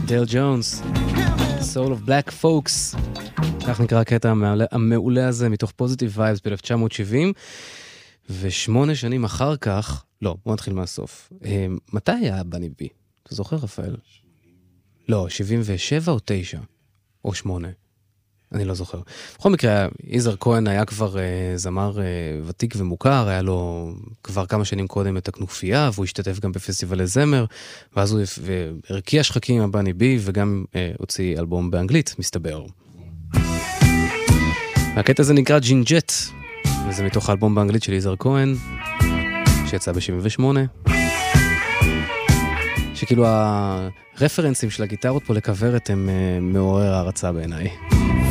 דייל ג'ונס, Soul of Black Folks, כך נקרא הקטע המעולה הזה מתוך Positive Vibes ב-1970, ו8 שנים אחר כך, לא, בוא נתחיל מהסוף. מתי היה בני בי? אתה זוכר, רפאל? לא, 77 או 9? או 8? אני לא זוכר. בכל מקרה, יזהר כהן היה כבר זמר ותיק ומוכר, היה לו כבר כמה שנים קודם את הכנופיה, והוא השתתף גם בפסטיבלי זמר, ואז הוא הרקיע שחקים עם הבני בי, וגם הוציא אלבום באנגלית, מסתבר. הקטע הזה נקרא ג'ינג'ט, וזה מתוך האלבום באנגלית של יזהר כהן, שיצא ב-78. שכאילו הרפרנסים של הגיטרות פה לכברת הם מעורר הערצה בעיניי.